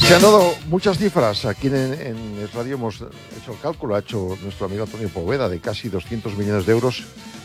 Se han dado muchas cifras. Aquí en Es Radio hemos hecho el cálculo, ha hecho nuestro amigo Antonio Poveda, de casi 200 millones de euros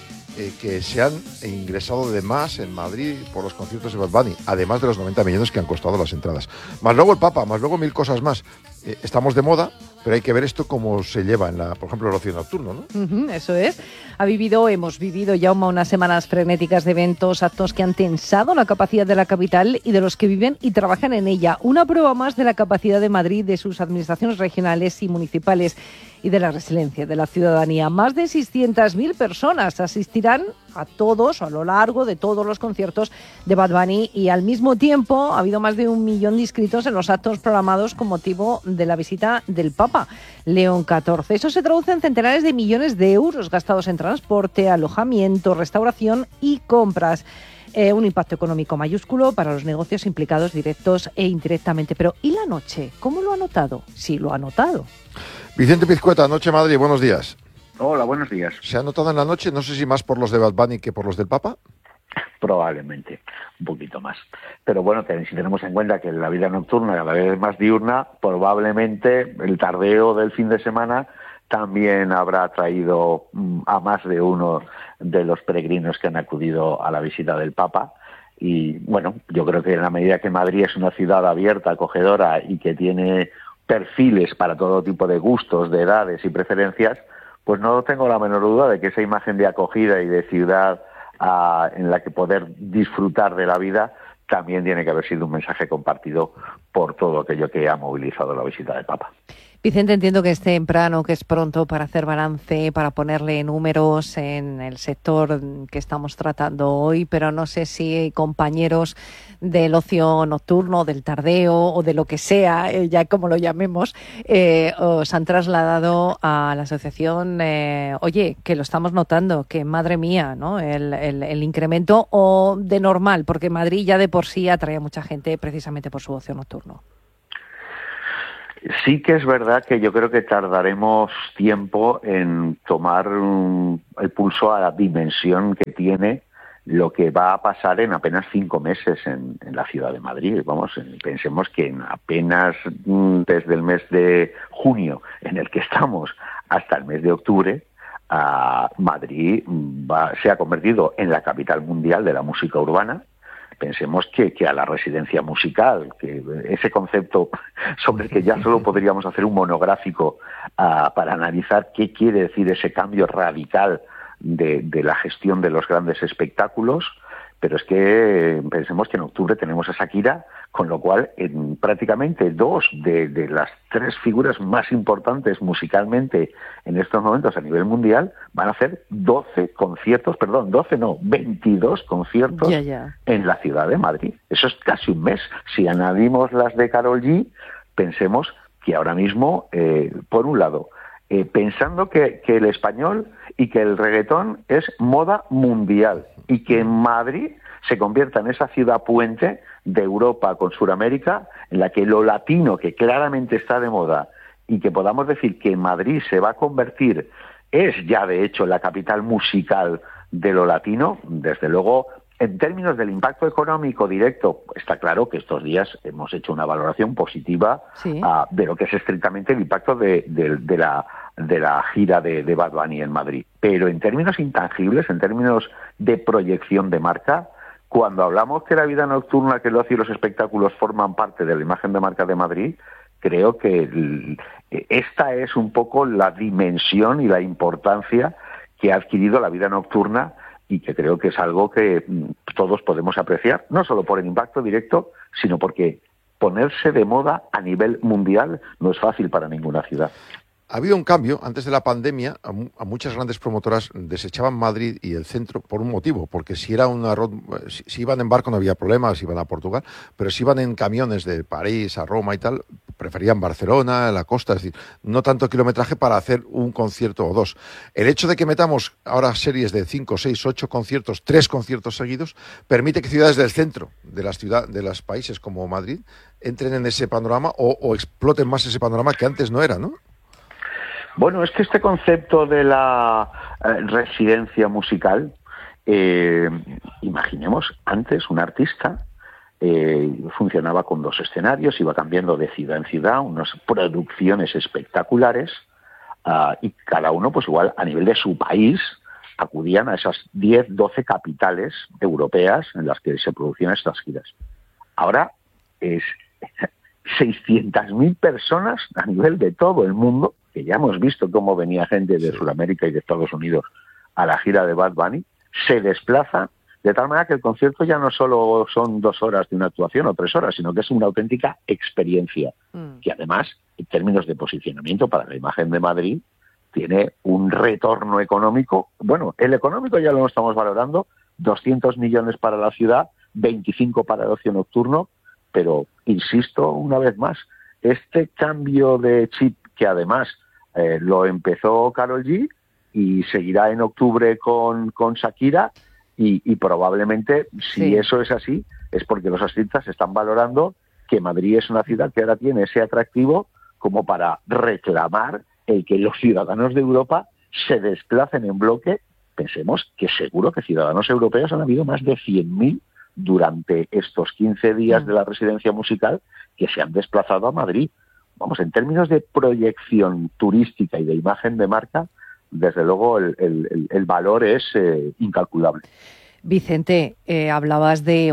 que se han ingresado de más en Madrid por los conciertos de Bad Bunny, además de los 90 millones que han costado las entradas. Más luego el Papa, más luego 1000 cosas más. Estamos de moda, pero hay que ver esto cómo se lleva en por ejemplo, el ocio nocturno, ¿no? Eso es. Hemos vivido ya unas semanas frenéticas de eventos, actos que han tensado la capacidad de la capital y de los que viven y trabajan en ella. Una prueba más de la capacidad de Madrid, de sus administraciones regionales y municipales y de la resiliencia de la ciudadanía. Más de 600.000 personas asistirán a todos, a lo largo de todos los conciertos de Bad Bunny, y al mismo tiempo ha habido más de 1 millón de inscritos en los actos programados con motivo de la visita del Papa León XIV. Eso se traduce en centenares de millones de euros gastados en transporte, alojamiento, restauración y compras. Un impacto económico mayúsculo para los negocios implicados directos e indirectamente. Pero ¿y la noche? ¿Cómo lo ha notado? Sí, lo ha notado. Vicente Pizcueta, Noche Madrid, buenos días. Hola, buenos días. ¿Se ha notado en la noche? No sé si más por los de Bad Bunny que por los del Papa. Probablemente, un poquito más. Pero bueno, si tenemos en cuenta que la vida nocturna cada vez es más diurna, probablemente el tardeo del fin de semana también habrá traído a más de uno de los peregrinos que han acudido a la visita del Papa. Y bueno, yo creo que en la medida que Madrid es una ciudad abierta, acogedora y que tiene perfiles para todo tipo de gustos, de edades y preferencias, pues no tengo la menor duda de que esa imagen de acogida y de ciudad en la que poder disfrutar de la vida también tiene que haber sido un mensaje compartido por todo aquello que ha movilizado la visita del Papa. Vicente, entiendo que es temprano, que es pronto para hacer balance, para ponerle números en el sector que estamos tratando hoy, pero no sé si compañeros del ocio nocturno, del tardeo o de lo que sea, ya como lo llamemos, os han trasladado a la asociación, oye, que lo estamos notando, que madre mía, ¿no? El incremento o de normal, porque Madrid ya de por sí atrae a mucha gente precisamente por su ocio nocturno. Sí que es verdad que yo creo que tardaremos tiempo en tomar el pulso a la dimensión que tiene lo que va a pasar en apenas 5 meses en la ciudad de Madrid. Pensemos que en apenas desde el mes de junio en el que estamos hasta el mes de octubre, Madrid se ha convertido en la capital mundial de la música urbana. Pensemos que a la residencia musical, que ese concepto sobre el que ya solo podríamos hacer un monográfico para analizar qué quiere decir ese cambio radical de la gestión de los grandes espectáculos, pero es que pensemos que en octubre tenemos a Shakira, con lo cual prácticamente 2 de las 3 figuras más importantes musicalmente en estos momentos a nivel mundial van a hacer 22 conciertos en la ciudad de Madrid. Eso es casi un mes. Si añadimos las de Karol G, pensemos que ahora mismo, por un lado, pensando que el español y que el reggaetón es moda mundial y que Madrid se convierta en esa ciudad puente de Europa con Sudamérica, en la que lo latino, que claramente está de moda, y que podamos decir que Madrid se va a convertir, es ya de hecho la capital musical de lo latino, desde luego, en términos del impacto económico directo, está claro que estos días hemos hecho una valoración positiva de lo que es estrictamente el impacto de la gira de Bad Bunny en Madrid. Pero en términos intangibles, en términos de proyección de marca, cuando hablamos que la vida nocturna, que el ocio y los espectáculos forman parte de la imagen de marca de Madrid, creo que esta es un poco la dimensión y la importancia que ha adquirido la vida nocturna, y que creo que es algo que todos podemos apreciar, no solo por el impacto directo, sino porque ponerse de moda a nivel mundial no es fácil para ninguna ciudad. Ha habido un cambio. Antes de la pandemia, a muchas grandes promotoras desechaban Madrid y el centro por un motivo, porque si iban en barco no había problemas, iban a Portugal, pero si iban en camiones de París a Roma y tal, preferían Barcelona, la costa, es decir, no tanto kilometraje para hacer un concierto o 2. El hecho de que metamos ahora series de 5, 6, 8 conciertos, 3 conciertos seguidos, permite que ciudades del centro de los países como Madrid entren en ese panorama o exploten más ese panorama que antes no era, ¿no? Bueno, es que este concepto de la residencia musical, imaginemos antes un artista funcionaba con 2 escenarios, iba cambiando de ciudad en ciudad, unas producciones espectaculares, y cada uno, pues igual, a nivel de su país, acudían a esas 10, 12 capitales europeas en las que se producían estas giras. Ahora es 600.000 personas a nivel de todo el mundo, que ya hemos visto cómo venía gente de Sudamérica y de Estados Unidos a la gira de Bad Bunny, se desplaza de tal manera que el concierto ya no solo son 2 horas de una actuación o 3 horas, sino que es una auténtica experiencia, que además, en términos de posicionamiento para la imagen de Madrid, tiene un retorno económico. Bueno, el económico ya lo estamos valorando, 200 millones para la ciudad, 25 para el ocio nocturno, pero insisto una vez más, este cambio de chip que además lo empezó Karol G y seguirá en octubre con Shakira, y probablemente, si eso es así, es porque los artistas están valorando que Madrid es una ciudad que ahora tiene ese atractivo como para reclamar el que los ciudadanos de Europa se desplacen en bloque. Pensemos que seguro que ciudadanos europeos han habido más de 100.000 durante estos 15 días de la residencia musical que se han desplazado a Madrid. Vamos, en términos de proyección turística y de imagen de marca, desde luego el valor es incalculable. Vicente, hablas de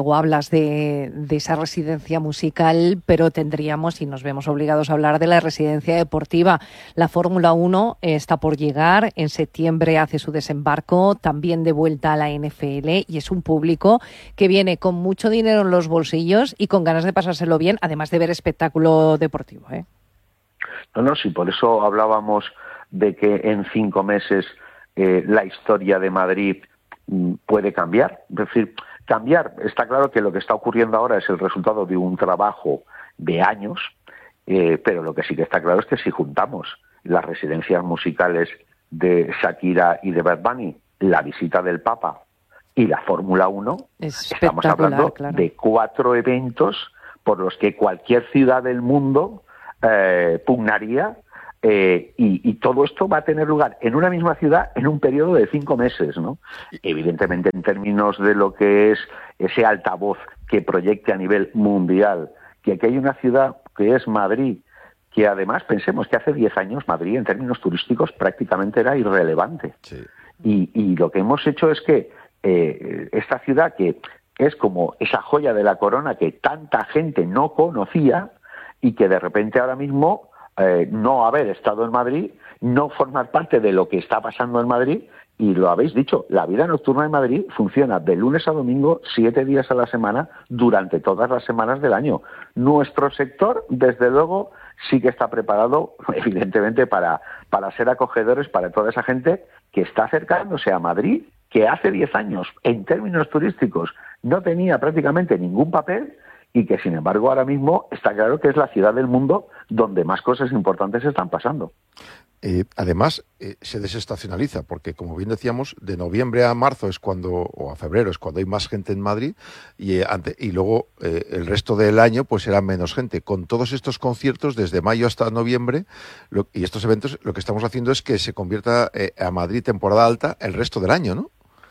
esa residencia musical, pero tendríamos, y nos vemos obligados a hablar de la residencia deportiva. La Fórmula 1 está por llegar, en septiembre hace su desembarco, también de vuelta a la NFL, y es un público que viene con mucho dinero en los bolsillos y con ganas de pasárselo bien, además de ver espectáculo deportivo, ¿eh? No, sí, por eso hablábamos de que en 5 meses la historia de Madrid puede cambiar. Es decir, cambiar, está claro que lo que está ocurriendo ahora es el resultado de un trabajo de años, pero lo que sí que está claro es que si juntamos las residencias musicales de Shakira y de Bad Bunny, la visita del Papa y la Fórmula 1, estamos hablando de 4 eventos por los que cualquier ciudad del mundo pugnaría, y todo esto va a tener lugar en una misma ciudad en un periodo de 5 meses, ¿no? Evidentemente, en términos de lo que es ese altavoz que proyecte a nivel mundial, que aquí hay una ciudad que es Madrid, que además pensemos que hace 10 años Madrid en términos turísticos prácticamente era irrelevante. Sí. Y lo que hemos hecho es que esta ciudad, que es como esa joya de la corona que tanta gente no conocía y que de repente ahora mismo no haber estado en Madrid, no formar parte de lo que está pasando en Madrid, y lo habéis dicho, la vida nocturna en Madrid funciona de lunes a domingo, 7 días a la semana, durante todas las semanas del año. Nuestro sector, desde luego, sí que está preparado, evidentemente, para ser acogedores para toda esa gente que está acercándose a Madrid, que hace 10 años, en términos turísticos, no tenía prácticamente ningún papel, y que, sin embargo, ahora mismo está claro que es la ciudad del mundo donde más cosas importantes están pasando. Además, se desestacionaliza, porque, como bien decíamos, de noviembre a marzo o a febrero es cuando hay más gente en Madrid, y luego el resto del año pues será menos gente. Con todos estos conciertos, desde mayo hasta noviembre, y estos eventos, lo que estamos haciendo es que se convierta a Madrid temporada alta el resto del año, ¿no?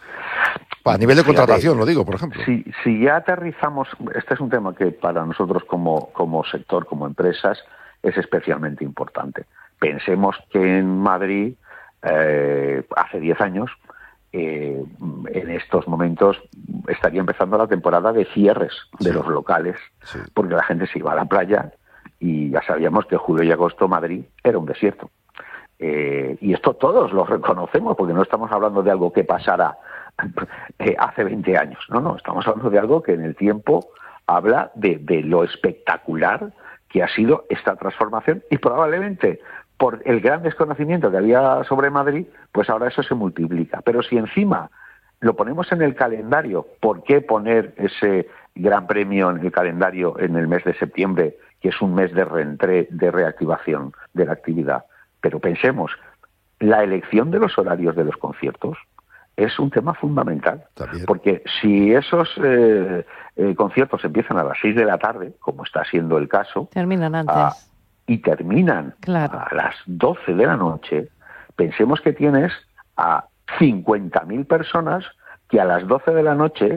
A nivel de contratación, lo digo, por ejemplo. Si ya aterrizamos, este es un tema que para nosotros como sector, como empresas, es especialmente importante. Pensemos que en Madrid, hace 10 años, en estos momentos estaría empezando la temporada de cierres de los locales, porque la gente se iba a la playa y ya sabíamos que julio y agosto Madrid era un desierto. Y esto todos lo reconocemos, porque no estamos hablando de algo que pasara hace 20 años. No, estamos hablando de algo que en el tiempo habla de lo espectacular que ha sido esta transformación, y probablemente por el gran desconocimiento que había sobre Madrid, pues ahora eso se multiplica. Pero si encima lo ponemos en el calendario, ¿por qué poner ese gran premio en el calendario en el mes de septiembre, que es un mes de reactivación de la actividad? Pero pensemos, la elección de los horarios de los conciertos es un tema fundamental. También. Porque si esos conciertos empiezan a las 6 de la tarde, como está siendo el caso, terminan antes. Y terminan a las 12 de la noche, pensemos que tienes a 50.000 personas que a las 12 de la noche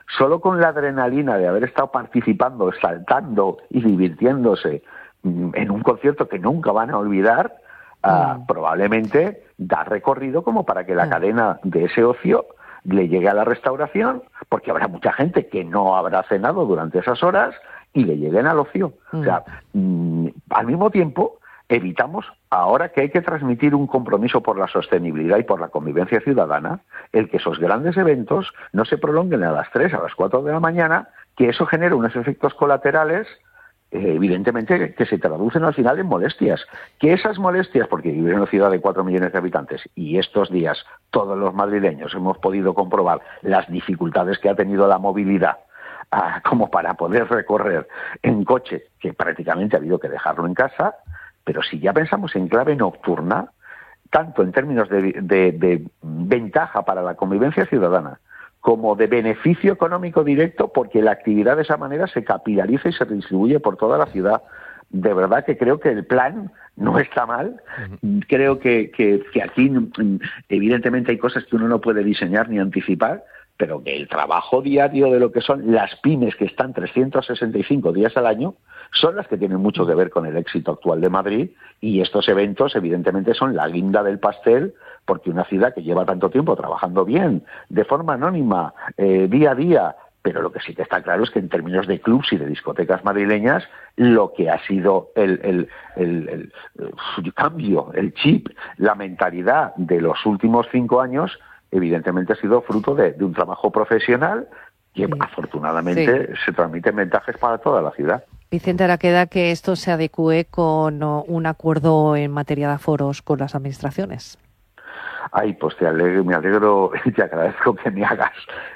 solo con la adrenalina de haber estado participando, saltando y divirtiéndose en un concierto que nunca van a olvidar, probablemente da recorrido como para que la cadena de ese ocio le llegue a la restauración, porque habrá mucha gente que no habrá cenado durante esas horas y le lleguen al ocio. O sea, al mismo tiempo, evitamos, ahora que hay que transmitir un compromiso por la sostenibilidad y por la convivencia ciudadana, el que esos grandes eventos no se prolonguen a las 3, a las 4 de la mañana, que eso genera unos efectos colaterales, evidentemente, que se traducen al final en molestias. Que esas molestias, porque vivir en una ciudad de 4 millones de habitantes, y estos días todos los madrileños hemos podido comprobar las dificultades que ha tenido la movilidad, como para poder recorrer en coche, que prácticamente ha habido que dejarlo en casa. Pero si ya pensamos en clave nocturna, tanto en términos de ventaja para la convivencia ciudadana como de beneficio económico directo, porque la actividad de esa manera se capilariza y se distribuye por toda la ciudad. De verdad que creo que el plan no está mal. Creo que aquí evidentemente hay cosas que uno no puede diseñar ni anticipar, pero que el trabajo diario de lo que son las pymes, que están 365 días al año, son las que tienen mucho que ver con el éxito actual de Madrid, y estos eventos evidentemente son la guinda del pastel, porque una ciudad que lleva tanto tiempo trabajando bien, de forma anónima, día a día, pero lo que sí que está claro es que en términos de clubs y de discotecas madrileñas, lo que ha sido el cambio, el chip, la mentalidad de los últimos 5 años, evidentemente ha sido fruto de un trabajo profesional que afortunadamente se transmiten ventajas para toda la ciudad. Vicente, ahora queda que esto se adecúe con un acuerdo en materia de aforos con las administraciones. Ay, pues me alegro y te agradezco que me hagas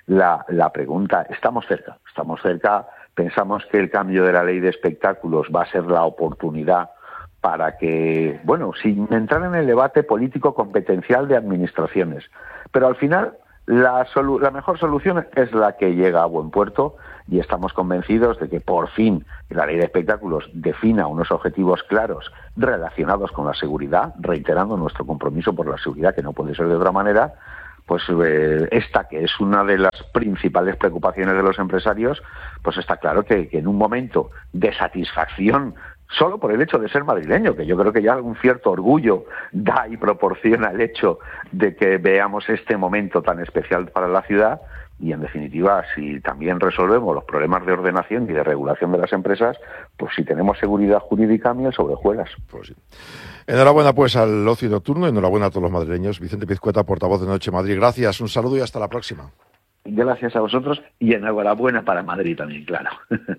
la pregunta. Estamos cerca. Pensamos que el cambio de la ley de espectáculos va a ser la oportunidad para que, bueno, sin entrar en el debate político competencial de administraciones, pero al final la mejor solución es la que llega a buen puerto, y estamos convencidos de que por fin la ley de espectáculos defina unos objetivos claros relacionados con la seguridad, reiterando nuestro compromiso por la seguridad, que no puede ser de otra manera. Pues esta, que es una de las principales preocupaciones de los empresarios, pues está claro que en un momento de satisfacción solo por el hecho de ser madrileño, que yo creo que ya un cierto orgullo da y proporciona el hecho de que veamos este momento tan especial para la ciudad, y en definitiva, si también resolvemos los problemas de ordenación y de regulación de las empresas, pues si tenemos seguridad jurídica, miel sobre hojuelas. Pues sí. Enhorabuena pues al ocio nocturno, enhorabuena a todos los madrileños. Vicente Pizcueta, portavoz de Noche Madrid, gracias, un saludo y hasta la próxima. Gracias a vosotros y enhorabuena para Madrid también, claro.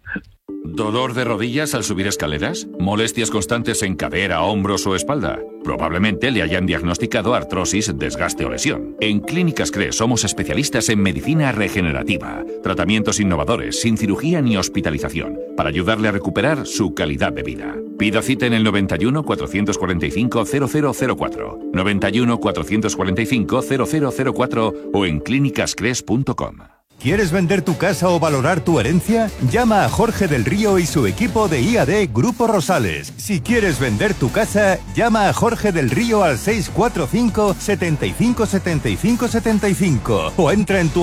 ¿Dolor de rodillas al subir escaleras? ¿Molestias constantes en cadera, hombros o espalda? Probablemente le hayan diagnosticado artrosis, desgaste o lesión. En Clínicas CRES somos especialistas en medicina regenerativa, tratamientos innovadores, sin cirugía ni hospitalización, para ayudarle a recuperar su calidad de vida. Pida cita en el 91 445 0004, 91 445 0004 o en clínicascres.com. ¿Quieres vender tu casa o valorar tu herencia? Llama a Jorge del Río y su equipo de IAD Grupo Rosales. Si quieres vender tu casa, llama a Jorge del Río al 645 75 75 75 o entra en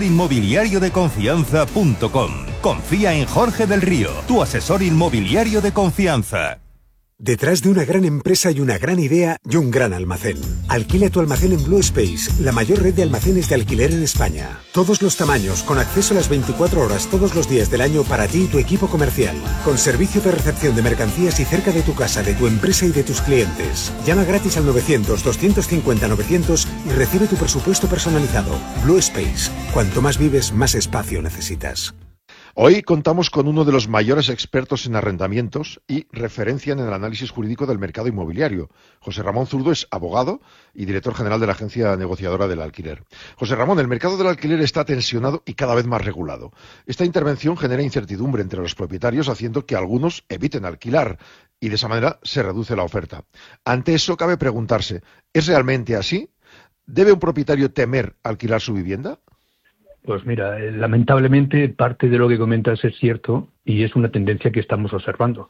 tuasesorinmobiliariodeconfianza.com. Confía en Jorge del Río, tu asesor inmobiliario de confianza. Detrás de una gran empresa hay una gran idea y un gran almacén. Alquila tu almacén en Blue Space, la mayor red de almacenes de alquiler en España. Todos los tamaños, con acceso a las 24 horas todos los días del año para ti y tu equipo comercial. Con servicio de recepción de mercancías y cerca de tu casa, de tu empresa y de tus clientes. Llama gratis al 900-250-900 y recibe tu presupuesto personalizado. Blue Space. Cuanto más vives, más espacio necesitas. Hoy contamos con uno de los mayores expertos en arrendamientos y referencia en el análisis jurídico del mercado inmobiliario. José Ramón Zurdo es abogado y director general de la agencia negociadora del alquiler. José Ramón, el mercado del alquiler está tensionado y cada vez más regulado. Esta intervención genera incertidumbre entre los propietarios, haciendo que algunos eviten alquilar y de esa manera se reduce la oferta. Ante eso cabe preguntarse, ¿es realmente así? ¿Debe un propietario temer alquilar su vivienda? Pues mira, lamentablemente parte de lo que comentas es cierto y es una tendencia que estamos observando.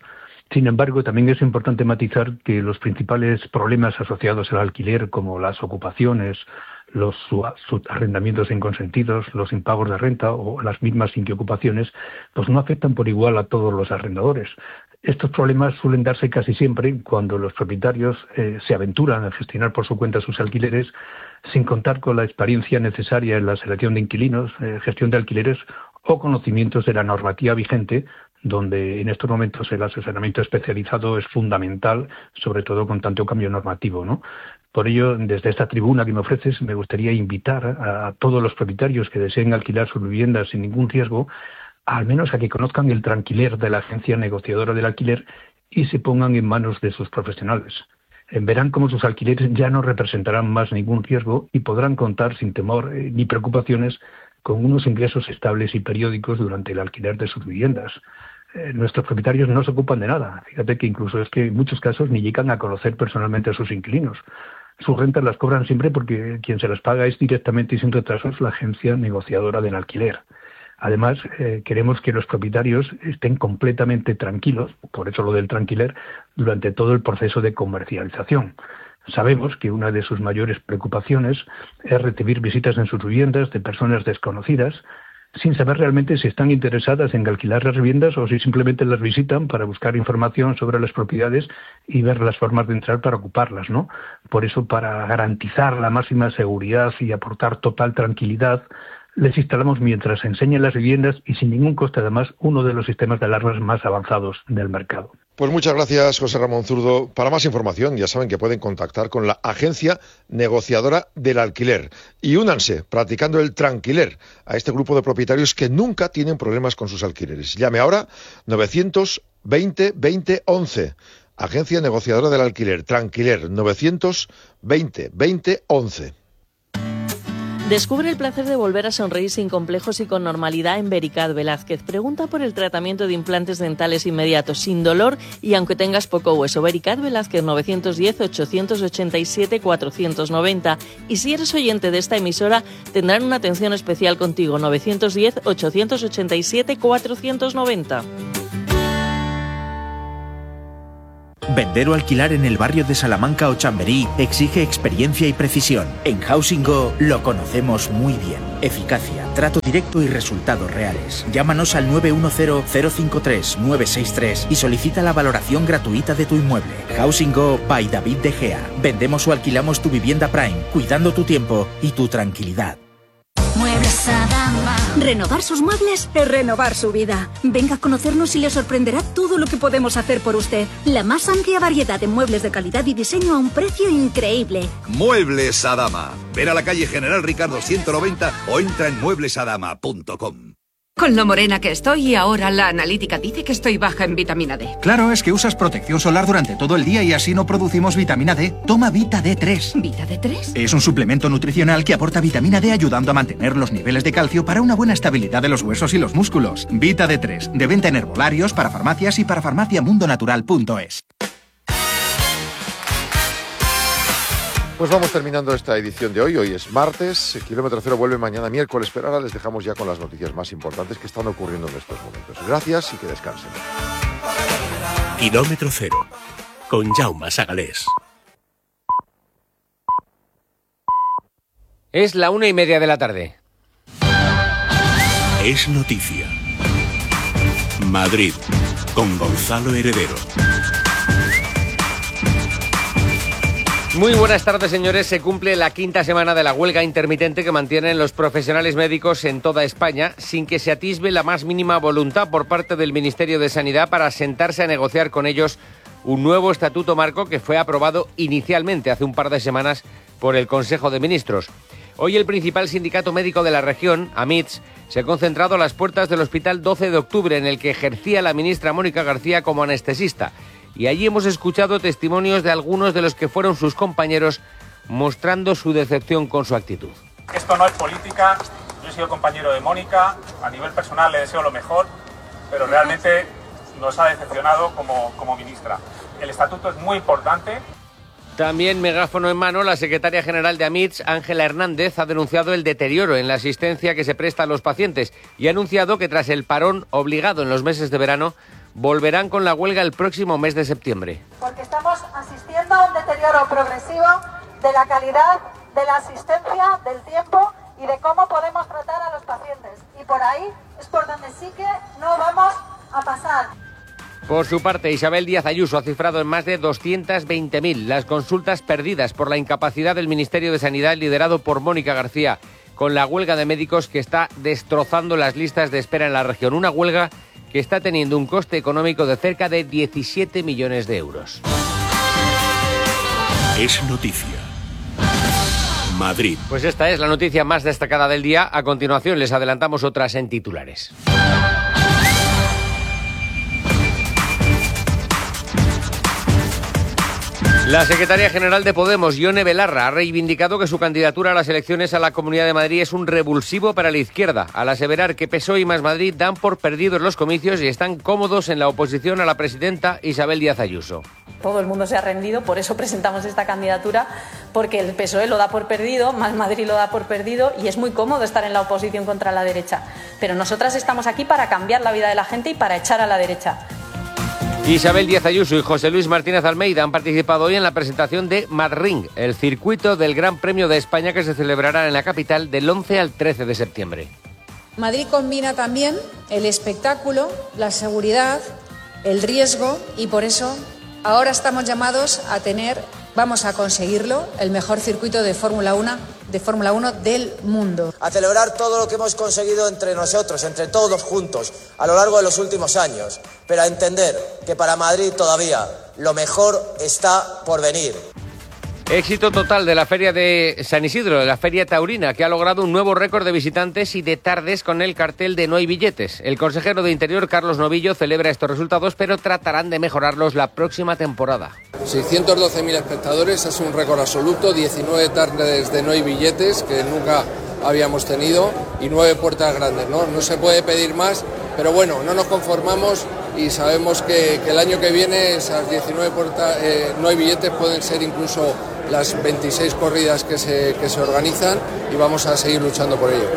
Sin embargo, también es importante matizar que los principales problemas asociados al alquiler, como las ocupaciones, los arrendamientos inconsentidos, los impagos de renta o las mismas inquiocupaciones, pues no afectan por igual a todos los arrendadores. Estos problemas suelen darse casi siempre cuando los propietarios se aventuran a gestionar por su cuenta sus alquileres sin contar con la experiencia necesaria en la selección de inquilinos, gestión de alquileres o conocimientos de la normativa vigente, donde en estos momentos el asesoramiento especializado es fundamental, sobre todo con tanto cambio normativo, ¿no? Por ello, desde esta tribuna que me ofreces, me gustaría invitar a todos los propietarios que deseen alquilar sus viviendas sin ningún riesgo, al menos a que conozcan el tranquiler de la agencia negociadora del alquiler y se pongan en manos de sus profesionales. Verán cómo sus alquileres ya no representarán más ningún riesgo y podrán contar sin temor ni preocupaciones con unos ingresos estables y periódicos durante el alquiler de sus viviendas. Nuestros propietarios no se ocupan de nada. Fíjate que incluso es que en muchos casos ni llegan a conocer personalmente a sus inquilinos. Sus rentas las cobran siempre porque quien se las paga es directamente y sin retrasos la agencia negociadora del alquiler. Además, queremos que los propietarios estén completamente tranquilos, por eso lo del tranquiler, durante todo el proceso de comercialización. Sabemos que una de sus mayores preocupaciones es recibir visitas en sus viviendas de personas desconocidas, sin saber realmente si están interesadas en alquilar las viviendas o si simplemente las visitan para buscar información sobre las propiedades y ver las formas de entrar para ocuparlas, ¿no? Por eso, para garantizar la máxima seguridad y aportar total tranquilidad, les instalamos mientras enseñan las viviendas y sin ningún coste además uno de los sistemas de alarmas más avanzados del mercado. Pues muchas gracias, José Ramón Zurdo. Para más información, ya saben que pueden contactar con la agencia negociadora del alquiler y únanse practicando el tranquiler a este grupo de propietarios que nunca tienen problemas con sus alquileres. Llame ahora 920 20 11. Agencia negociadora del alquiler, Tranquiler, 920 20 11. Descubre el placer de volver a sonreír sin complejos y con normalidad en Vericat Velázquez. Pregunta por el tratamiento de implantes dentales inmediatos, sin dolor y aunque tengas poco hueso. Vericat Velázquez, 910-887-490. Y si eres oyente de esta emisora, tendrán una atención especial contigo, 910-887-490. Vender o alquilar en el barrio de Salamanca o Chamberí exige experiencia y precisión. En Housing Go lo conocemos muy bien. Eficacia, trato directo y resultados reales. Llámanos al 910-053-963 y solicita la valoración gratuita de tu inmueble. Housing Go by David De Gea. Vendemos o alquilamos tu vivienda Prime, cuidando tu tiempo y tu tranquilidad. Muebles Adama. Renovar sus muebles es renovar su vida. Venga a conocernos y le sorprenderá todo lo que podemos hacer por usted. La más amplia variedad de muebles de calidad y diseño a un precio increíble. Muebles Adama. Ven a la calle General Ricardo 190 o entra en mueblesadama.com. Con lo morena que estoy y ahora la analítica dice que estoy baja en vitamina D. Claro, es que usas protección solar durante todo el día y así no producimos vitamina D. Toma Vita D3. ¿Vita D3? Es un suplemento nutricional que aporta vitamina D ayudando a mantener los niveles de calcio para una buena estabilidad de los huesos y los músculos. Vita D3, de venta en herbolarios, para farmacias y para farmaciamundonatural.es. Pues vamos terminando esta edición de hoy. Hoy es martes, Kilómetro Cero vuelve mañana miércoles, pero ahora les dejamos ya con las noticias más importantes que están ocurriendo en estos momentos. Gracias y que descansen. Kilómetro Cero, con Jaume Sagalés. Es la 1:30 de la tarde. Es noticia. Madrid, con Gonzalo Heredero. Muy buenas tardes, señores. Se cumple la 5ª semana de la huelga intermitente que mantienen los profesionales médicos en toda España, sin que se atisbe la más mínima voluntad por parte del Ministerio de Sanidad para sentarse a negociar con ellos un nuevo estatuto marco que fue aprobado inicialmente hace un par de semanas por el Consejo de Ministros. Hoy el principal sindicato médico de la región, AMITS, se ha concentrado a las puertas del Hospital 12 de Octubre, en el que ejercía la ministra Mónica García como anestesista. Y allí hemos escuchado testimonios de algunos de los que fueron sus compañeros mostrando su decepción con su actitud. Esto no es política, yo he sido compañero de Mónica, a nivel personal le deseo lo mejor, pero realmente nos ha decepcionado como ministra. El estatuto es muy importante. También megáfono en mano, la secretaria general de AMITS, Ángela Hernández, ha denunciado el deterioro en la asistencia que se presta a los pacientes y ha anunciado que tras el parón obligado en los meses de verano volverán con la huelga el próximo mes de septiembre. Porque estamos asistiendo a un deterioro progresivo de la calidad de la asistencia, del tiempo y de cómo podemos tratar a los pacientes. Y por ahí es por donde sí que no vamos a pasar. Por su parte, Isabel Díaz Ayuso ha cifrado en más de 220.000 las consultas perdidas por la incapacidad del Ministerio de Sanidad liderado por Mónica García, con la huelga de médicos que está destrozando las listas de espera en la región. Una huelga que está teniendo un coste económico de cerca de 17 millones de euros. Es noticia. Madrid. Pues esta es la noticia más destacada del día. A continuación les adelantamos otras en titulares. La secretaria general de Podemos, Ione Belarra, ha reivindicado que su candidatura a las elecciones a la Comunidad de Madrid es un revulsivo para la izquierda, al aseverar que PSOE y Más Madrid dan por perdidos los comicios y están cómodos en la oposición a la presidenta Isabel Díaz Ayuso. Todo el mundo se ha rendido, por eso presentamos esta candidatura, porque el PSOE lo da por perdido, Más Madrid lo da por perdido y es muy cómodo estar en la oposición contra la derecha. Pero nosotras estamos aquí para cambiar la vida de la gente y para echar a la derecha. Isabel Díaz Ayuso y José Luis Martínez Almeida han participado hoy en la presentación de Madring, el circuito del Gran Premio de España que se celebrará en la capital del 11 al 13 de septiembre. Madrid combina también el espectáculo, la seguridad, el riesgo y por eso ahora estamos llamados a vamos a conseguirlo, el mejor circuito de Fórmula 1 del mundo. A celebrar todo lo que hemos conseguido entre nosotros, entre todos juntos, a lo largo de los últimos años, pero a entender que para Madrid todavía lo mejor está por venir. Éxito total de la Feria de San Isidro, de la Feria Taurina, que ha logrado un nuevo récord de visitantes y de tardes con el cartel de No hay billetes. El consejero de Interior, Carlos Novillo, celebra estos resultados, pero tratarán de mejorarlos la próxima temporada. 612.000 espectadores, es un récord absoluto, 19 tardes de No hay billetes, que nunca habíamos tenido, y 9 puertas grandes, ¿no? No se puede pedir más, pero bueno, no nos conformamos y sabemos que el año que viene esas 19 puertas, No hay billetes pueden ser incluso las 26 corridas que se organizan y vamos a seguir luchando por ello.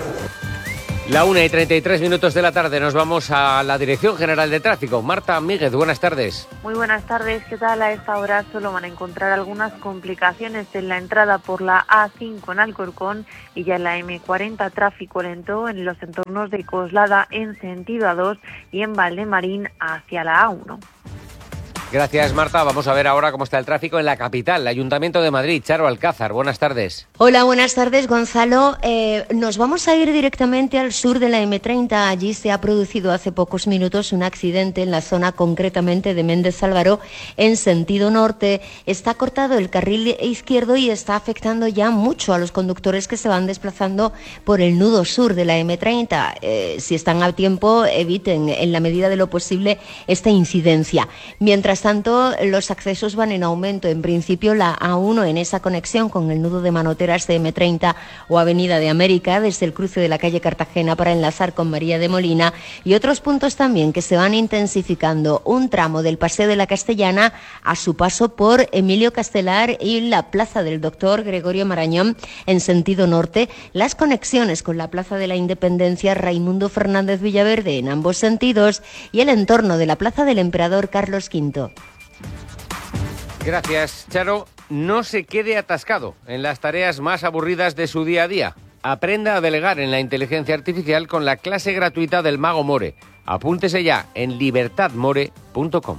La 1:33 de la tarde, nos vamos a la Dirección General de Tráfico. Marta Míguez, buenas tardes. Muy buenas tardes, ¿qué tal? A esta hora solo van a encontrar algunas complicaciones en la entrada por la A5 en Alcorcón y ya en la M40 tráfico lento en los entornos de Coslada en sentido A2 y en Valdemarín hacia la A1. Gracias, Marta. Vamos a ver ahora cómo está el tráfico en la capital, el Ayuntamiento de Madrid. Charo Alcázar, buenas tardes. Hola, buenas tardes, Gonzalo. Nos vamos a ir directamente al sur de la M30. Allí se ha producido hace pocos minutos un accidente en la zona concretamente de Méndez Álvaro en sentido norte. Está cortado el carril izquierdo y está afectando ya mucho a los conductores que se van desplazando por el nudo sur de la M30. Si están a tiempo, eviten en la medida de lo posible esta incidencia. Mientras tanto, los accesos van en aumento. En principio, la A1 en esa conexión con el nudo de Manoteras de M30 o Avenida de América, desde el cruce de la calle Cartagena para enlazar con María de Molina, y otros puntos también que se van intensificando. Un tramo del Paseo de la Castellana a su paso por Emilio Castelar y la Plaza del Doctor Gregorio Marañón en sentido norte. Las conexiones con la Plaza de la Independencia Raimundo Fernández Villaverde en ambos sentidos y el entorno de la Plaza del Emperador Carlos V. Gracias, Charo. No se quede atascado en las tareas más aburridas de su día a día. Aprenda a delegar en la inteligencia artificial con la clase gratuita del Mago More. Apúntese ya en libertadmore.com.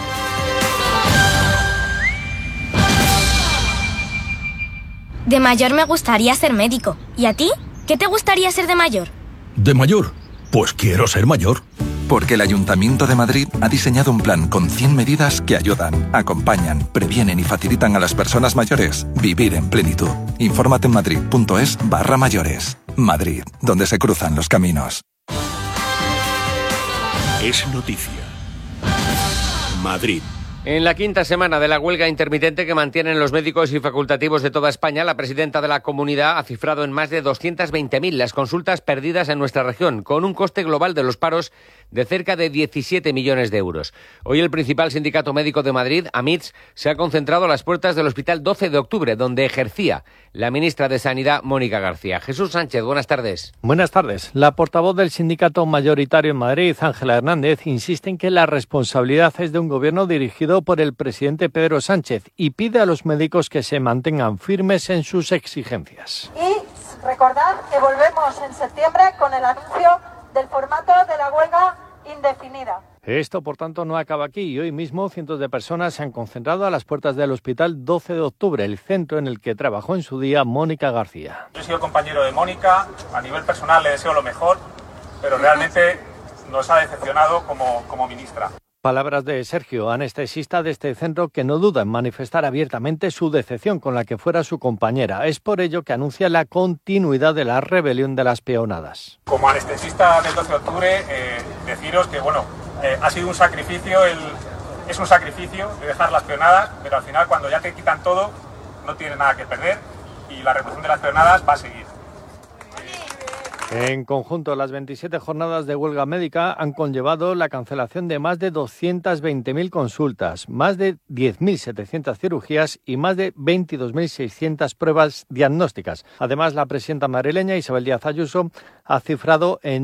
De mayor me gustaría ser médico. ¿Y a ti? ¿Qué te gustaría ser de mayor? ¿De mayor? Pues quiero ser mayor. Porque el Ayuntamiento de Madrid ha diseñado un plan con 100 medidas que ayudan, acompañan, previenen y facilitan a las personas mayores vivir en plenitud. Infórmate en madrid.es/mayores. Madrid, donde se cruzan los caminos. Es noticia. Madrid. En la quinta semana de la huelga intermitente que mantienen los médicos y facultativos de toda España, la presidenta de la comunidad ha cifrado en más de 220.000 las consultas perdidas en nuestra región, con un coste global de los paros de cerca de 17 millones de euros. Hoy el principal sindicato médico de Madrid, AMITS, se ha concentrado a las puertas del Hospital 12 de Octubre, donde ejercía la ministra de Sanidad, Mónica García. Jesús Sánchez, buenas tardes. Buenas tardes. La portavoz del sindicato mayoritario en Madrid, Ángela Hernández, insiste en que la responsabilidad es de un gobierno dirigido por el presidente Pedro Sánchez y pide a los médicos que se mantengan firmes en sus exigencias. Y recordad que volvemos en septiembre con el anuncio del formato de la huelga indefinida. Esto, por tanto, no acaba aquí y hoy mismo cientos de personas se han concentrado a las puertas del Hospital 12 de Octubre, el centro en el que trabajó en su día Mónica García. Yo he sido compañero de Mónica, a nivel personal le deseo lo mejor, pero realmente nos ha decepcionado como ministra. Palabras de Sergio, anestesista de este centro, que no duda en manifestar abiertamente su decepción con la que fuera su compañera. Es por ello que anuncia la continuidad de la rebelión de las peonadas. Como anestesista del 12 de octubre, deciros que ha sido un sacrificio, es un sacrificio de dejar las peonadas, pero al final cuando ya te quitan todo, no tienes nada que perder y la represión de las peonadas va a seguir. En conjunto, las 27 jornadas de huelga médica han conllevado la cancelación de más de 220.000 consultas, más de 10.700 cirugías y más de 22.600 pruebas diagnósticas. Además, la presidenta madrileña Isabel Díaz Ayuso ha cifrado en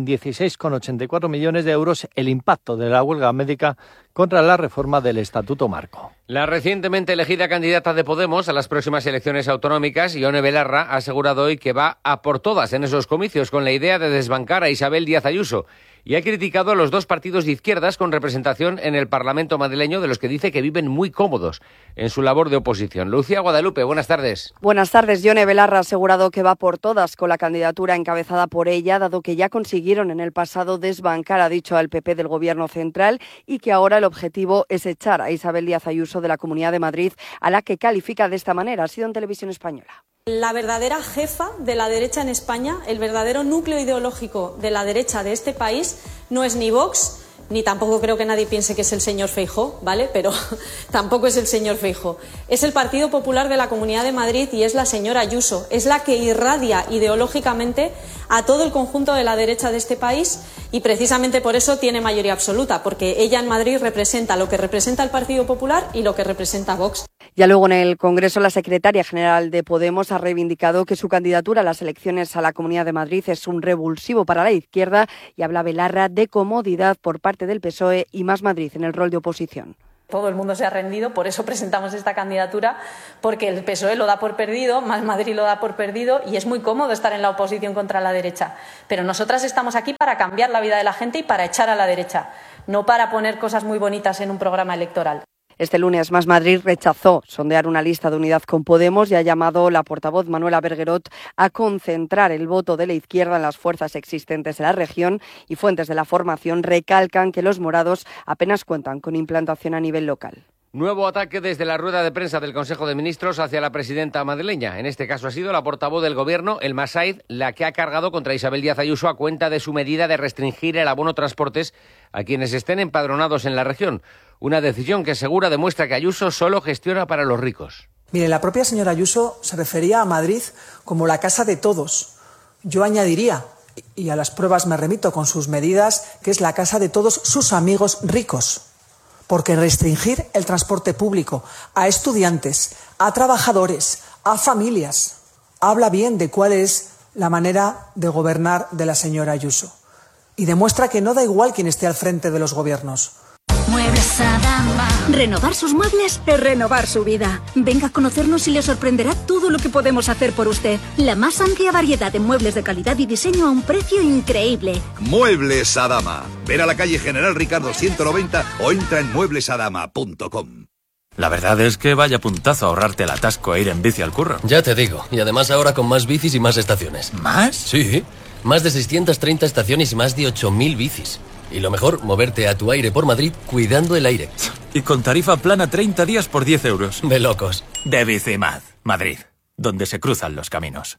16,84 millones de euros el impacto de la huelga médica contra la reforma del Estatuto Marco. La recientemente elegida candidata de Podemos a las próximas elecciones autonómicas, Ione Belarra, ha asegurado hoy que va a por todas en esos comicios con la idea de desbancar a Isabel Díaz Ayuso y ha criticado a los dos partidos de izquierdas con representación en el Parlamento madrileño, de los que dice que viven muy cómodos en su labor de oposición. Lucía Guadalupe, buenas tardes. Buenas tardes. Ione Belarra ha asegurado que va por todas con la candidatura encabezada por ella, dado que ya consiguieron en el pasado desbancar, ha dicho, al PP del Gobierno central y que ahora el objetivo es echar a Isabel Díaz Ayuso de la Comunidad de Madrid, a la que califica de esta manera. Ha sido en Televisión Española. La verdadera jefa de la derecha en España, el verdadero núcleo ideológico de la derecha de este país, no es ni Vox, ni tampoco creo que nadie piense que es el señor Feijóo, ¿vale? Pero tampoco es el señor Feijóo. Es el Partido Popular de la Comunidad de Madrid y es la señora Ayuso. Es la que irradia ideológicamente a todo el conjunto de la derecha de este país y precisamente por eso tiene mayoría absoluta, porque ella en Madrid representa lo que representa el Partido Popular y lo que representa Vox. Ya luego en el Congreso, la secretaria general de Podemos ha reivindicado que su candidatura a las elecciones a la Comunidad de Madrid es un revulsivo para la izquierda y habla Belarra de comodidad por parte del PSOE y Más Madrid en el rol de oposición. Todo el mundo se ha rendido, por eso presentamos esta candidatura, porque el PSOE lo da por perdido, Más Madrid lo da por perdido y es muy cómodo estar en la oposición contra la derecha. Pero nosotras estamos aquí para cambiar la vida de la gente y para echar a la derecha, no para poner cosas muy bonitas en un programa electoral. Este lunes Más Madrid rechazó sondear una lista de unidad con Podemos y ha llamado la portavoz Manuela Berguerot a concentrar el voto de la izquierda en las fuerzas existentes en la región y fuentes de la formación recalcan que los morados apenas cuentan con implantación a nivel local. Nuevo ataque desde la rueda de prensa del Consejo de Ministros hacia la presidenta madrileña. En este caso ha sido la portavoz del Gobierno, Elma Said, la que ha cargado contra Isabel Díaz Ayuso a cuenta de su medida de restringir el abono transportes a quienes estén empadronados en la región. Una decisión que asegura demuestra que Ayuso solo gestiona para los ricos. Mire, la propia señora Ayuso se refería a Madrid como la casa de todos. Yo añadiría, y a las pruebas me remito con sus medidas, que es la casa de todos sus amigos ricos. Porque restringir el transporte público a estudiantes, a trabajadores, a familias, habla bien de cuál es la manera de gobernar de la señora Ayuso. Y demuestra que no da igual quién esté al frente de los gobiernos. Muebles Adama. Renovar sus muebles es renovar su vida. Venga a conocernos y le sorprenderá todo lo que podemos hacer por usted. La más amplia variedad de muebles de calidad y diseño a un precio increíble. Muebles Adama. Ven a la calle General Ricardo 190 o entra en mueblesadama.com. La verdad es que vaya puntazo ahorrarte el atasco e ir en bici al curro. Ya te digo, y además ahora con más bicis y más estaciones. ¿Más? Sí, más de 630 estaciones y más de 8.000 bicis. Y lo mejor, moverte a tu aire por Madrid cuidando el aire. Y con tarifa plana 30 días por 10 euros. De locos. De Bicimad, Madrid, donde se cruzan los caminos.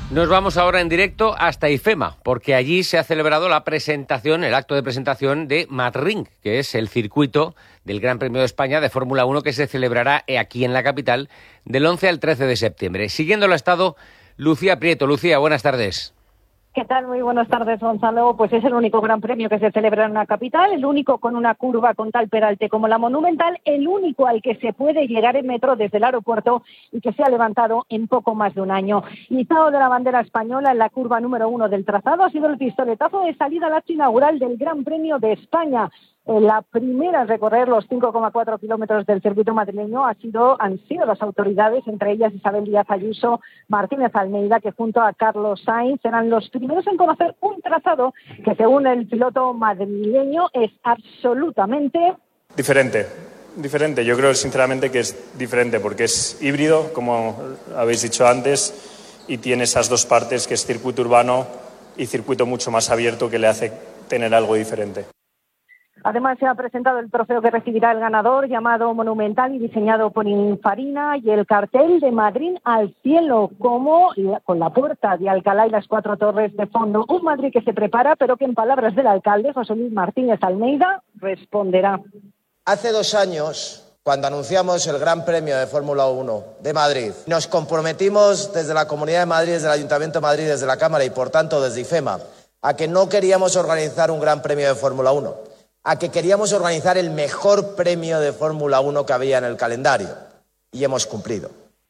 Nos vamos ahora en directo hasta IFEMA, porque allí se ha celebrado el acto de presentación de Madrid, que es el circuito del Gran Premio de España de Fórmula 1 que se celebrará aquí en la capital del 11 al 13 de septiembre. Siguiéndolo ha estado Lucía Prieto. Lucía, buenas tardes. ¿Qué tal? Muy buenas tardes, Gonzalo. Pues es el único gran premio que se celebra en una capital, el único con una curva con tal peralte como la Monumental, el único al que se puede llegar en metro desde el aeropuerto y que se ha levantado en poco más de un año. Izado de la bandera española en la curva número 1 del trazado ha sido el pistoletazo de salida al acto inaugural del Gran Premio de España. La primera en recorrer los 5,4 kilómetros del circuito madrileño han sido las autoridades, entre ellas Isabel Díaz Ayuso, Martínez Almeida, que junto a Carlos Sainz eran los primeros en conocer un trazado que, según el piloto madrileño, es absolutamente diferente. Yo creo sinceramente que es diferente porque es híbrido, como habéis dicho antes, y tiene esas dos partes, que es circuito urbano y circuito mucho más abierto, que le hace tener algo diferente. Además, se ha presentado el trofeo que recibirá el ganador, llamado Monumental y diseñado por Infarina, y el cartel de Madrid al cielo, con la puerta de Alcalá y las 4 torres de fondo. Un Madrid que se prepara, pero que, en palabras del alcalde, José Luis Martínez Almeida, responderá. Hace 2 años, cuando anunciamos el Gran Premio de Fórmula 1 de Madrid, nos comprometimos desde la Comunidad de Madrid, desde el Ayuntamiento de Madrid, desde la Cámara y, por tanto, desde IFEMA, a que no queríamos organizar un Gran Premio de Fórmula 1. A que queríamos organizar el mejor premio de Fórmula 1 que había en el calendario. Y hemos cumplido.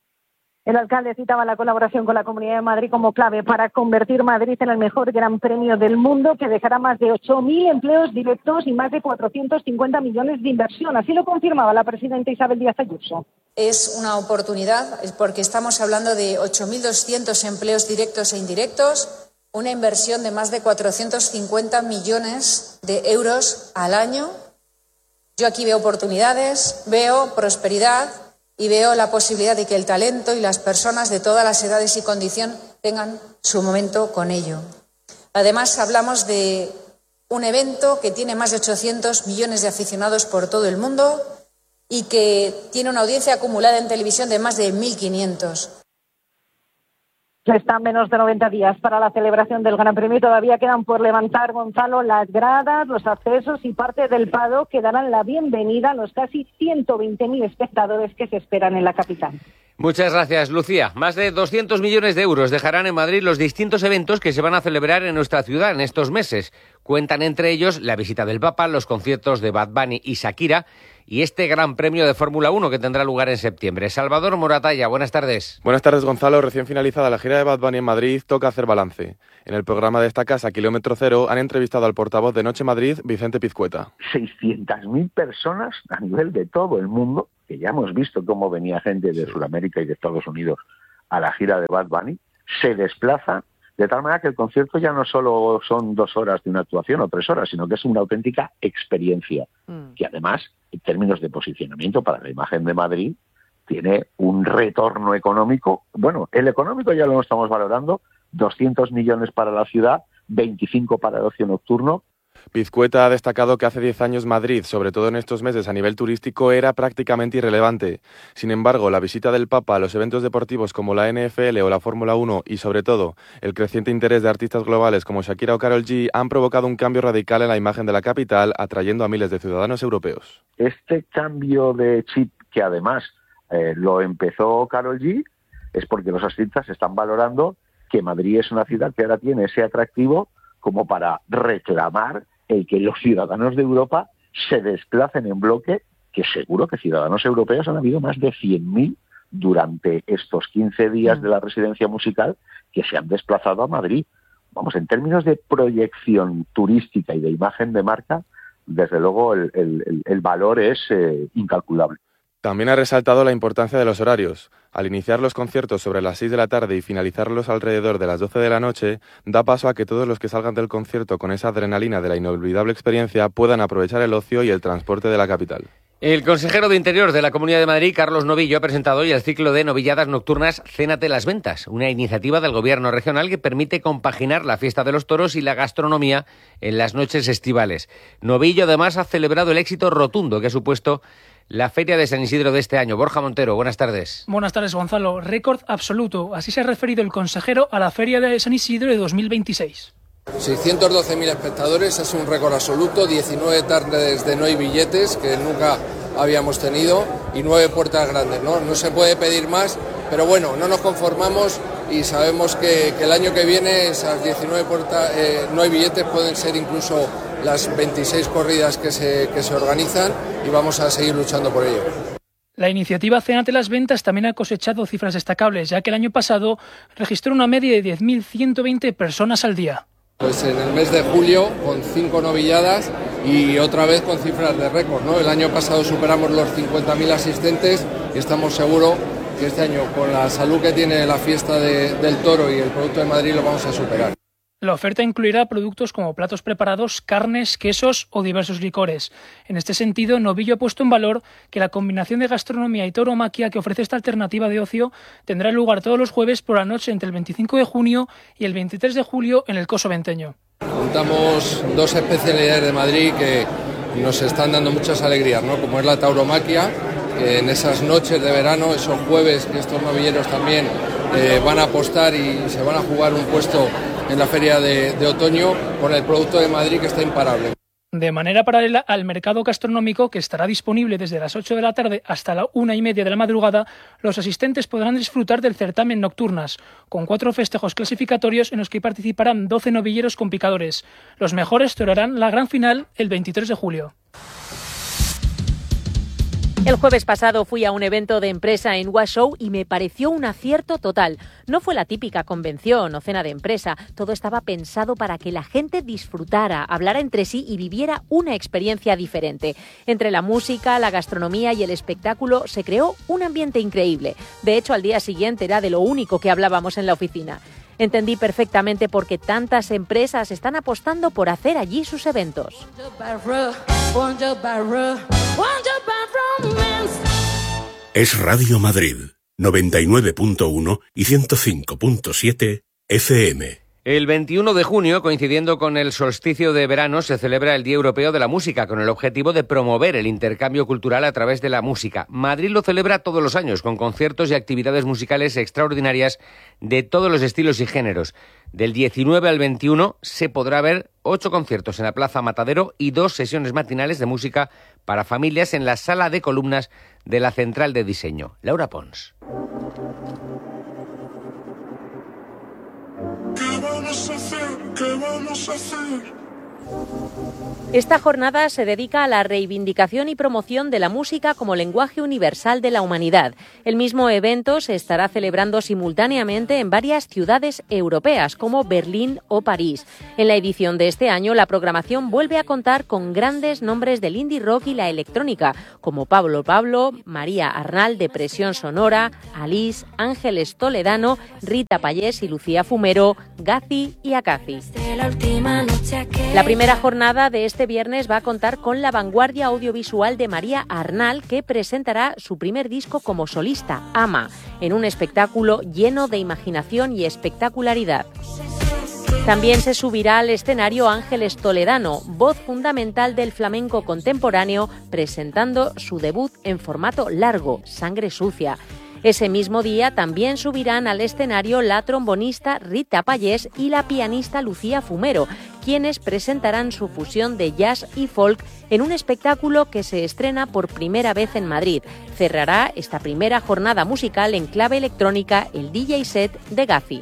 El alcalde citaba la colaboración con la Comunidad de Madrid como clave para convertir Madrid en el mejor Gran Premio del mundo, que dejará más de 8.000 empleos directos y más de 450 millones de inversión. Así lo confirmaba la presidenta Isabel Díaz Ayuso. Es una oportunidad, porque estamos hablando de 8.200 empleos directos e indirectos, una inversión de más de 450 millones de euros al año. Yo aquí veo oportunidades, veo prosperidad y veo la posibilidad de que el talento y las personas de todas las edades y condición tengan su momento con ello. Además, hablamos de un evento que tiene más de 800 millones de aficionados por todo el mundo y que tiene una audiencia acumulada en televisión de más de 1.500. Están menos de 90 días para la celebración del Gran Premio y todavía quedan por levantar, Gonzalo, las gradas, los accesos y parte del paddock que darán la bienvenida a los casi 120.000 espectadores que se esperan en la capital. Muchas gracias, Lucía. Más de 200 millones de euros dejarán en Madrid los distintos eventos que se van a celebrar en nuestra ciudad en estos meses. Cuentan entre ellos la visita del Papa, los conciertos de Bad Bunny y Shakira y este Gran Premio de Fórmula 1 que tendrá lugar en septiembre. Salvador Moratalla, buenas tardes. Buenas tardes, Gonzalo. Recién finalizada la gira de Bad Bunny en Madrid, toca hacer balance. En el programa de esta casa, Kilómetro Cero, han entrevistado al portavoz de Noche Madrid, Vicente Pizcueta. 600.000 personas a nivel de todo el mundo, que ya hemos visto cómo venía gente de Sudamérica y de Estados Unidos a la gira de Bad Bunny, se desplaza de tal manera que el concierto ya no solo son 2 horas de una actuación o 3 horas, sino que es una auténtica experiencia, que además, en términos de posicionamiento para la imagen de Madrid, tiene un retorno económico. Bueno, el económico ya lo estamos valorando, 200 millones para la ciudad, 25 para el ocio nocturno. Pizcueta ha destacado que hace 10 años Madrid, sobre todo en estos meses a nivel turístico, era prácticamente irrelevante. Sin embargo, la visita del Papa a los eventos deportivos como la NFL o la Fórmula 1 y, sobre todo, el creciente interés de artistas globales como Shakira o Karol G han provocado un cambio radical en la imagen de la capital, atrayendo a miles de ciudadanos europeos. Este cambio de chip, que además lo empezó Karol G, es porque los artistas están valorando que Madrid es una ciudad que ahora tiene ese atractivo como para reclamar el que los ciudadanos de Europa se desplacen en bloque, que seguro que ciudadanos europeos han habido más de 100.000 durante estos 15 días de la residencia musical que se han desplazado a Madrid. Vamos, en términos de proyección turística y de imagen de marca, desde luego el valor es incalculable. También ha resaltado la importancia de los horarios. Al iniciar los conciertos sobre las 6 de la tarde y finalizarlos alrededor de las 12 de la noche, da paso a que todos los que salgan del concierto con esa adrenalina de la inolvidable experiencia puedan aprovechar el ocio y el transporte de la capital. El consejero de Interior de la Comunidad de Madrid, Carlos Novillo, ha presentado hoy el ciclo de novilladas nocturnas Cénate las Ventas, una iniciativa del Gobierno regional que permite compaginar la fiesta de los toros y la gastronomía en las noches estivales. Novillo, además, ha celebrado el éxito rotundo que ha supuesto la Feria de San Isidro de este año. Borja Montero, buenas tardes. Buenas tardes, Gonzalo. Récord absoluto. Así se ha referido el consejero a la Feria de San Isidro de 2026. 612.000 espectadores, es un récord absoluto, 19 tardes de no hay billetes, que nunca habíamos tenido, y 9 puertas grandes, ¿no? No se puede pedir más, pero bueno, no nos conformamos y sabemos que el año que viene esas 19 puertas, no hay billetes, pueden ser incluso las 26 corridas que se organizan, y vamos a seguir luchando por ello. La iniciativa Cénate las Ventas también ha cosechado cifras destacables, ya que el año pasado registró una media de 10.120 personas al día. Pues en el mes de julio, con 5 novilladas y otra vez con cifras de récord, ¿no? El año pasado superamos los 50.000 asistentes y estamos seguros que este año, con la salud que tiene la fiesta del toro y el Producto de Madrid, lo vamos a superar. La oferta incluirá productos como platos preparados, carnes, quesos o diversos licores. En este sentido, Novillo ha puesto en valor que la combinación de gastronomía y tauromaquia que ofrece esta alternativa de ocio tendrá lugar todos los jueves por la noche entre el 25 de junio y el 23 de julio en el Coso Venteño. Juntamos dos especialidades de Madrid que nos están dando muchas alegrías, ¿no? Como es la tauromaquia, que en esas noches de verano, esos jueves que estos novilleros también van a apostar y se van a jugar un puesto en la feria de otoño, con el Producto de Madrid, que está imparable. De manera paralela al mercado gastronómico, que estará disponible desde las 8 de la tarde hasta la 1:30 de la madrugada, los asistentes podrán disfrutar del certamen Nocturnas, con 4 festejos clasificatorios en los que participarán 12 novilleros con picadores. Los mejores torarán la gran final el 23 de julio. El jueves pasado fui a un evento de empresa en Washoe y me pareció un acierto total. No fue la típica convención o cena de empresa, todo estaba pensado para que la gente disfrutara, hablara entre sí y viviera una experiencia diferente. Entre la música, la gastronomía y el espectáculo se creó un ambiente increíble. De hecho, al día siguiente era de lo único que hablábamos en la oficina. Entendí perfectamente por qué tantas empresas están apostando por hacer allí sus eventos. Es Radio Madrid, 99.1 y 105.7 FM. El 21 de junio, coincidiendo con el solsticio de verano, se celebra el Día Europeo de la Música, con el objetivo de promover el intercambio cultural a través de la música. Madrid lo celebra todos los años, con conciertos y actividades musicales extraordinarias de todos los estilos y géneros. Del 19 al 21 se podrá ver 8 conciertos en la Plaza Matadero y 2 sesiones matinales de música para familias en la sala de columnas de la Central de Diseño. Laura Pons. ¿Qué vamos a hacer? Esta jornada se dedica a la reivindicación y promoción de la música como lenguaje universal de la humanidad. El mismo evento se estará celebrando simultáneamente en varias ciudades europeas, como Berlín o París. En la edición de este año, la programación vuelve a contar con grandes nombres del indie rock y la electrónica, como Pablo Pablo, María Arnal de Presión Sonora, Alice, Ángeles Toledano, Rita Payés y Lucía Fumero, Gazi y Akazi. La primera jornada de este viernes va a contar con la vanguardia audiovisual de María Arnal, que presentará su primer disco como solista, Ama, en un espectáculo lleno de imaginación y espectacularidad. También se subirá al escenario Ángeles Toledano, voz fundamental del flamenco contemporáneo, presentando su debut en formato largo, Sangre Sucia. Ese mismo día también subirán al escenario la trombonista Rita Payés y la pianista Lucía Fumero, quienes presentarán su fusión de jazz y folk en un espectáculo que se estrena por primera vez en Madrid. Cerrará esta primera jornada musical en clave electrónica el DJ set de Gazi.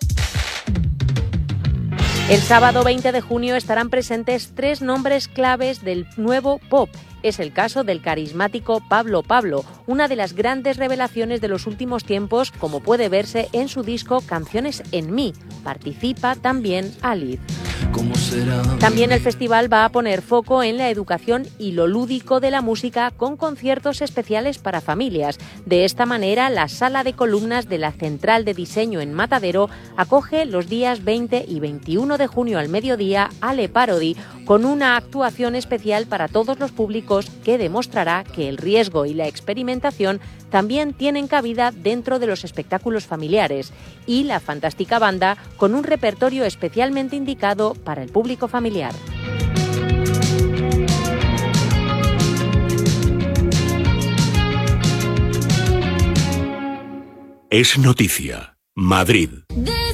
El sábado 20 de junio estarán presentes 3 nombres claves del nuevo pop. Es el caso del carismático Pablo Pablo, una de las grandes revelaciones de los últimos tiempos, como puede verse en su disco Canciones en mí. Participa también Alice. cómo será. También el festival va a poner foco en la educación y lo lúdico de la música con conciertos especiales para familias. De esta manera, la sala de columnas de la Central de Diseño en Matadero acoge los días 20 y 21 de junio al mediodía Ale Parody, con una actuación especial para todos los públicos que demostrará que el riesgo y la experimentación también tienen cabida dentro de los espectáculos familiares, y la fantástica banda con un repertorio especialmente indicado para el público familiar. Es noticia. Madrid.